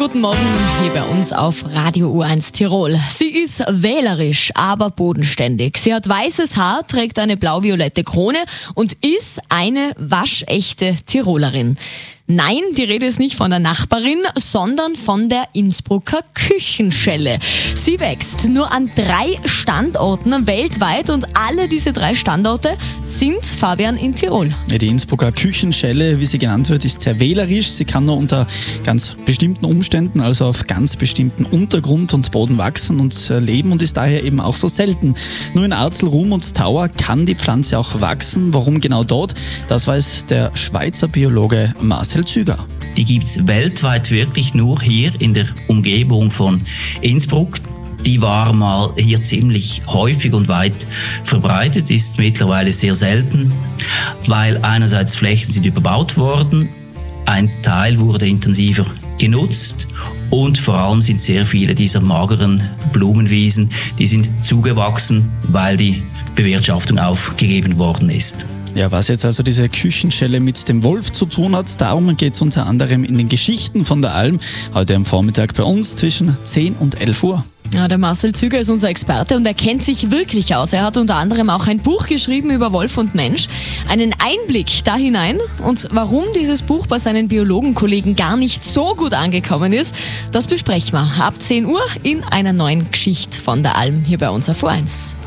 guten Morgen hier bei uns auf Radio U1 Tirol. Sie ist wählerisch, aber bodenständig. Sie hat weißes Haar, trägt eine blau-violette Krone und ist eine waschechte Tirolerin. Nein, die Rede ist nicht von der Nachbarin, sondern von der Innsbrucker Küchenschelle. Sie wächst nur an 3 Standorten weltweit und alle diese 3 Standorte sind, Fabian, in Tirol. Die Innsbrucker Küchenschelle, wie sie genannt wird, ist sehr wählerisch. Sie kann nur unter ganz bestimmten Umständen, also auf ganz bestimmten Untergrund und Boden wachsen und leben und ist daher eben auch so selten. Nur in Arzel, Ruhm und Tauer kann die Pflanze auch wachsen. Warum genau dort? Das weiß der Schweizer Biologe Marcel Züger. Die gibt es weltweit wirklich nur hier in der Umgebung von Innsbruck. Die war mal hier ziemlich häufig und weit verbreitet, ist mittlerweile sehr selten, weil einerseits Flächen sind überbaut worden, ein Teil wurde intensiver genutzt und vor allem sind sehr viele dieser mageren Blumenwiesen, die sind zugewachsen, weil die Bewirtschaftung aufgegeben worden ist. Ja, was jetzt also diese Küchenschelle mit dem Wolf zu tun hat, darum geht es unter anderem in den Geschichten von der Alm, heute am Vormittag bei uns zwischen 10 und 11 Uhr. Ja, der Marcel Züger ist unser Experte und er kennt sich wirklich aus. Er hat unter anderem auch ein Buch geschrieben über Wolf und Mensch. Einen Einblick da hinein und warum dieses Buch bei seinen Biologenkollegen gar nicht so gut angekommen ist, das besprechen wir ab 10 Uhr in einer neuen Geschichte von der Alm hier bei uns auf U1.